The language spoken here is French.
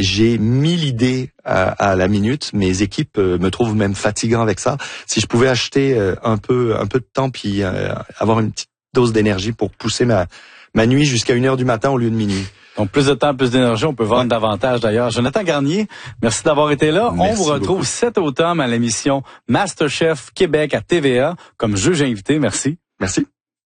j'ai 1000 idées à la minute. Mes équipes me trouvent même fatigant avec ça. Si je pouvais acheter un peu de temps puis avoir une petite dose d'énergie pour pousser ma nuit jusqu'à 1h du matin au lieu de minuit. Donc, plus de temps, plus d'énergie, on peut vendre davantage d'ailleurs. Jonathan Garnier, merci d'avoir été là. Merci on vous retrouve beaucoup. cet automne à l'émission MasterChef Québec à TVA comme juge invité. Merci. Merci.